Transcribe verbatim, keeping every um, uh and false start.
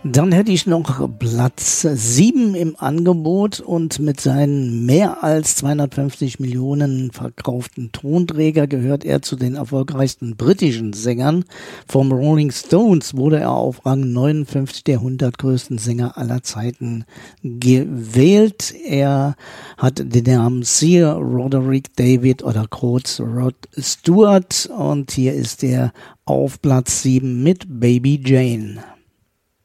Dann hätte ich noch Platz sieben im Angebot und mit seinen mehr als zweihundertfünfzig Millionen verkauften Tonträger gehört er zu den erfolgreichsten britischen Sängern. Vom Rolling Stones wurde er auf Rang neunundfünfzig der hundert größten Sänger aller Zeiten gewählt. Er hat den Namen Sir Roderick David oder kurz Rod Stewart und hier ist er auf Platz sieben mit Baby Jane.